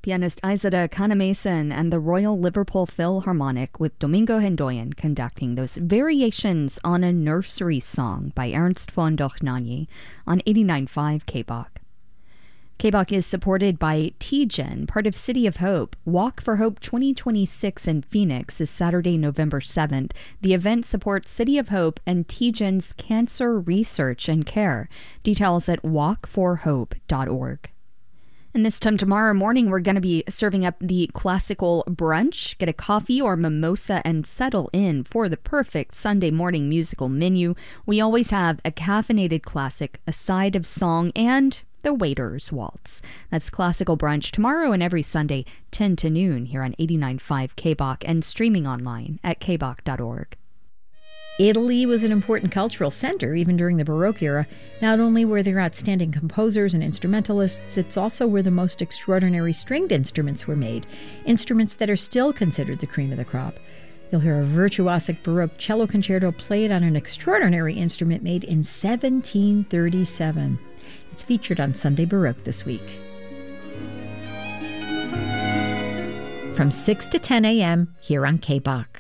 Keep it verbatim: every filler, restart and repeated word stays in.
pianist Isadora Canamason and the Royal Liverpool Philharmonic with Domingo Hendoyen conducting those variations on a nursery song by Ernst von Dohnanyi on eighty-nine point five K B O C. K B O C is supported by T G E N, part of City of Hope. Walk for Hope twenty twenty-six in Phoenix is Saturday, November seventh. The event supports City of Hope and T G E N's cancer research and care. Details at walk for hope dot org. And this time tomorrow morning, we're going to be serving up the classical brunch. Get a coffee or mimosa and settle in for the perfect Sunday morning musical menu. We always have a caffeinated classic, a side of song, and the Waiter's Waltz. That's classical brunch tomorrow and every Sunday, ten to noon, here on eighty-nine point five K B O C and streaming online at k b o c dot org. Italy was an important cultural center even during the Baroque era. Not only were there outstanding composers and instrumentalists, it's also where the most extraordinary stringed instruments were made, instruments that are still considered the cream of the crop. You'll hear a virtuosic Baroque cello concerto played on an extraordinary instrument made in seventeen thirty-seven. It's featured on Sunday Baroque this week. From six to ten a.m. here on K B O C.